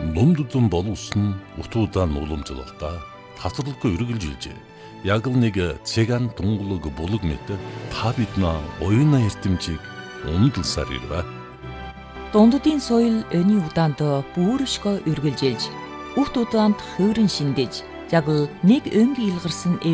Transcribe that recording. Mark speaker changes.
Speaker 1: Дундудан боловсон утуудаан уламжлалта тасралгүй үргэлжилжээ. Яг л нэг цэган тунгалаг булаг мэт та биднээ оюуна эрдэмжийг ундалсаар ирвэ.
Speaker 2: Дундудын соёл өний удаанд бүршгөө үргэлжилж, урт удаанд хувиран шиндэж, яг л нэг өнг илгарсан